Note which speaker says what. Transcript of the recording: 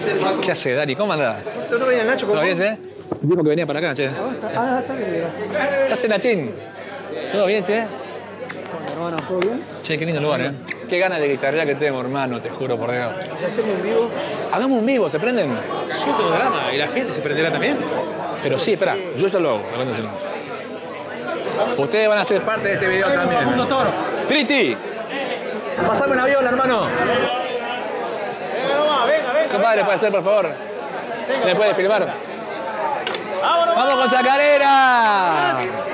Speaker 1: ¿Qué hace, Dari? ¿Cómo andás?
Speaker 2: ¿No venía Nacho con
Speaker 1: ¿Todo bien,
Speaker 2: vos?
Speaker 1: che? Dijo que venía para acá, che.
Speaker 2: Está bien.
Speaker 1: ¿Qué hace, Nachín? ¿Todo bien, che?
Speaker 2: Hermano, ¿todo bien?
Speaker 1: Che, qué lindo lugar, ¿eh? Qué ganas de guitarrear que tengo, hermano, te juro por Dios.
Speaker 2: Si hacemos en vivo,
Speaker 1: Hagamos un vivo, ¿se prenden?
Speaker 3: Yo tengo drama. ¿Y la gente se prenderá también?
Speaker 1: Pero sí, espera, yo ya lo hago, acuérdense. Ustedes van a ser parte de este video también. ¡Cristi! ¡Pasame una viola, hermano!
Speaker 3: Venga nomás, venga.
Speaker 1: Compadre, ¿puede ser, por favor? ¿Me puede filmar? ¡Vamos con Chacarera!